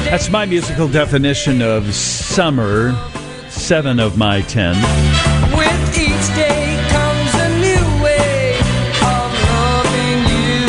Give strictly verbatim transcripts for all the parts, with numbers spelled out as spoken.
That's my musical definition of summer. Seven of my ten. With each day comes a new way of loving you.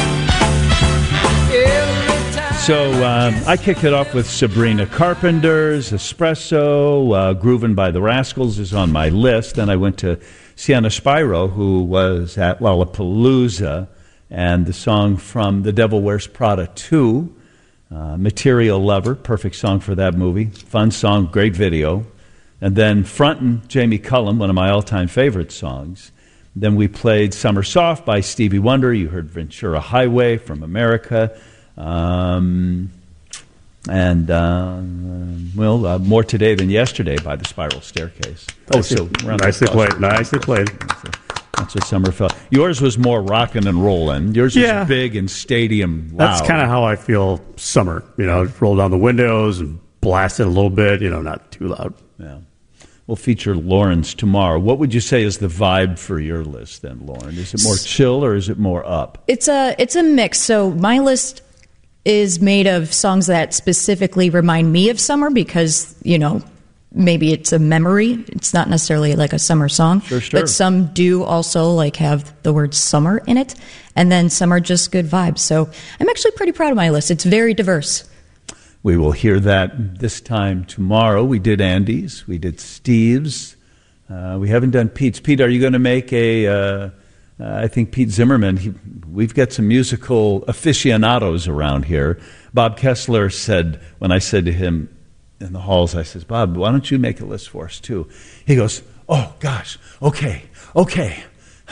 Every time. So um, I kicked it off with Sabrina Carpenter's Espresso. Uh, Groovin' by the Rascals is on my list. Then I went to Sienna Spiro, who was at Lollapalooza, and the song from The Devil Wears Prada two, uh, Material Lover, perfect song for that movie. Fun song, great video. And then Frontin', Jamie Cullum, one of my all-time favorite songs. Then we played Summer Soft by Stevie Wonder. You heard Ventura Highway from America. Um, and, uh, well, uh, More Today Than Yesterday by The Spiral Staircase. Oh, so nicely played. Nicely played. That's what summer felt. Yours was more rockin' and rollin'. Yours Yeah. was big and stadium loud. That's kind of how I feel summer. You know, roll down the windows and blast it a little bit, you know, not too loud. Yeah. We'll feature Lauren's tomorrow. What would you say is the vibe for your list then, Lauren? Is it more chill or is it more up? It's a it's a mix. So my list is made of songs that specifically remind me of summer because, you know, maybe it's a memory. It's not necessarily like a summer song. Sure, sure. But some do also like have the word summer in it. And then some are just good vibes. So I'm actually pretty proud of my list. It's very diverse. We will hear that this time tomorrow. We did Andy's. We did Steve's. Uh, we haven't done Pete's. Pete, are you going to make a... Uh, uh, I think Pete Zimmerman, he, we've got some musical aficionados around here. Bob Kessler said, when I said to him in the halls, I says, Bob, why don't you make a list for us too? He goes, oh, gosh, okay, okay.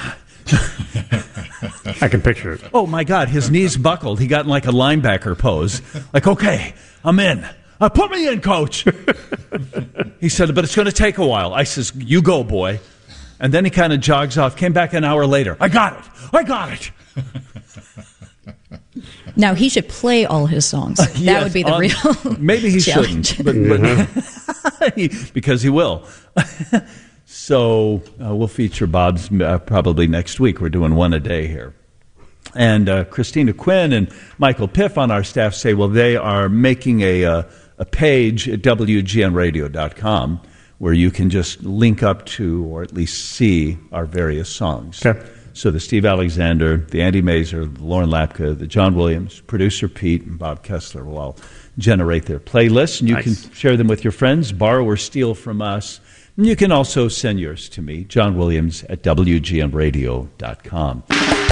I can picture it. Oh, my God, his knees buckled. He got in like a linebacker pose. Like, okay, I'm in. Uh, put me in, coach. He said, but it's going to take a while. I says, you go, boy. And then he kind of jogs off, came back an hour later. I got it. I got it. Now, he should play all his songs. That Yes, would be the on- real Maybe he challenge. shouldn't, but, but he, because he will. So uh, we'll feature Bob's uh, probably next week. We're doing one a day here. And uh, Christina Quinn and Michael Piff on our staff say, well, they are making a, uh, a page at W G N radio dot com where you can just link up to or at least see our various songs. Okay. So the Steve Alexander, the Andy Mazer, the Lauren Lapka, the John Williams, producer Pete, and Bob Kessler will all generate their playlists. And you Nice. can share them with your friends, borrow or steal from us. And you can also send yours to me, John Williams at W G N radio dot com.